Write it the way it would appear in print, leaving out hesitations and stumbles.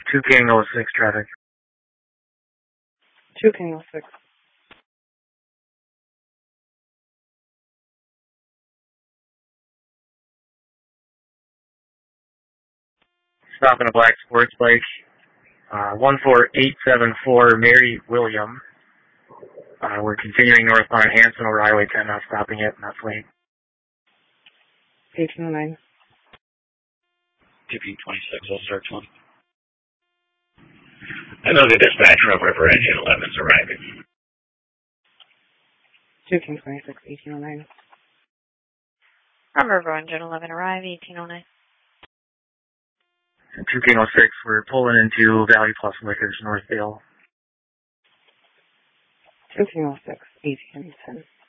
2 King 06 traffic. 2 King 06. Stopping a black sports bike. 14874 Mary William. We're continuing northbound Hanson over Highway 10, not stopping it, not late. 1809. TP 26, I'll search one. I know the dispatch from River Engine 11's arriving. 2 King 26, 1809. From River Engine 11 arrive, 1809. 2 King 06, we're pulling into Valley Plus Liquors, Northdale. 2 King 06, 1810.